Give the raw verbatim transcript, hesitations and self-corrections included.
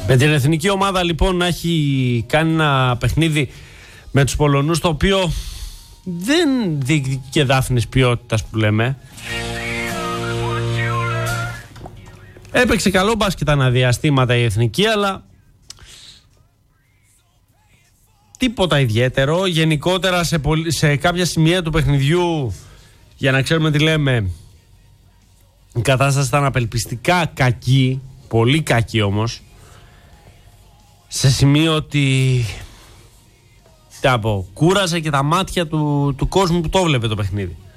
Με την εθνική ομάδα λοιπόν να έχει κάνει ένα παιχνίδι με τους Πολωνούς, το οποίο δεν διεκδικεί δάφνης ποιότητας που λέμε. Έπαιξε καλό μπάσκετ αναδιαστήματα η εθνική, αλλά τίποτα ιδιαίτερο. Γενικότερα σε, πολ... σε κάποια σημεία του παιχνιδιού, για να ξέρουμε τι λέμε, η κατάσταση ήταν απελπιστικά κακή, πολύ κακή όμως, σε σημείο ότι τι πω, κούρασε και τα μάτια του, του κόσμου που το βλέπε το παιχνίδι.